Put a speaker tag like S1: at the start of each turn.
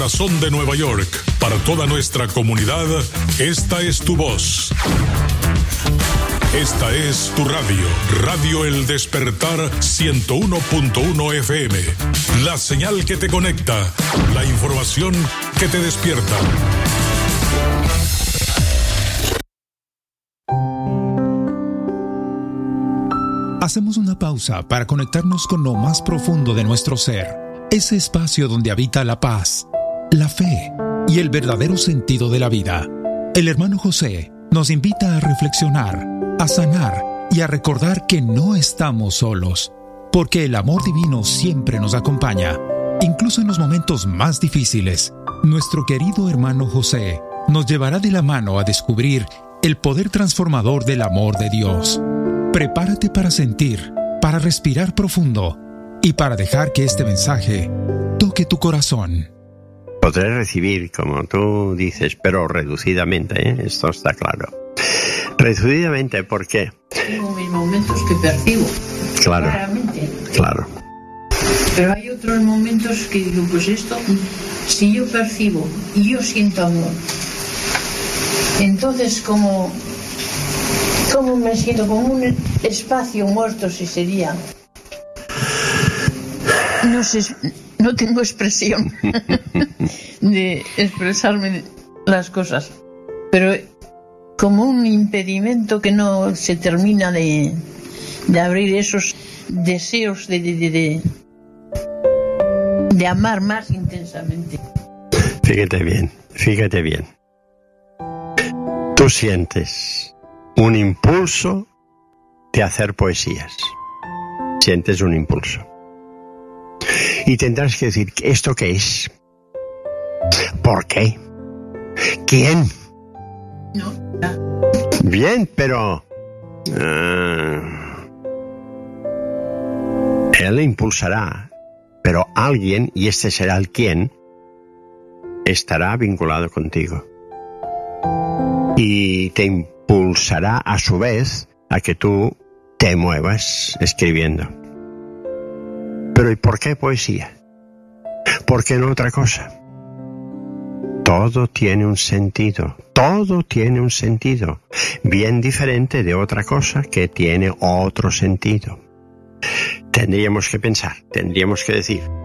S1: Corazón de Nueva York, para toda nuestra comunidad, esta es tu voz. Esta es tu radio, Radio El Despertar 101.1 FM. La señal que te conecta, la información que te despierta.
S2: Hacemos una pausa para conectarnos con lo más profundo de nuestro ser, ese espacio donde habita la paz, la fe y el verdadero sentido de la vida. El hermano José nos invita a reflexionar, a sanar y a recordar que no estamos solos, porque el amor divino siempre nos acompaña, incluso en los momentos más difíciles. Nuestro querido hermano José nos llevará de la mano a descubrir el poder transformador del amor de Dios. Prepárate para sentir, para respirar profundo y para dejar que este mensaje toque tu corazón.
S3: Podré recibir, como tú dices, pero reducidamente, ¿eh? Esto está claro. Reducidamente, ¿por qué?
S4: Tengo mis momentos que percibo.
S3: Claro.
S4: Claramente.
S3: Claro.
S4: Pero hay otros momentos que digo, pues esto, si yo percibo y yo siento amor, entonces como me siento como un espacio muerto, si sería. No sé, no tengo expresión de expresarme las cosas, pero como un impedimento que no se termina de abrir esos deseos de amar más intensamente.
S3: Fíjate bien. Tú sientes un impulso de hacer poesías. Sientes un impulso. Y tendrás que decir, ¿esto qué es? ¿Por qué? ¿Quién?
S4: No.
S3: Bien, pero... él impulsará, pero alguien, y este será el quién, estará vinculado contigo. Y te impulsará a su vez a que tú te muevas escribiendo. Pero ¿y por qué poesía? ¿Por qué no otra cosa? Todo tiene un sentido, bien diferente de otra cosa que tiene otro sentido. Tendríamos que pensar, tendríamos que decir,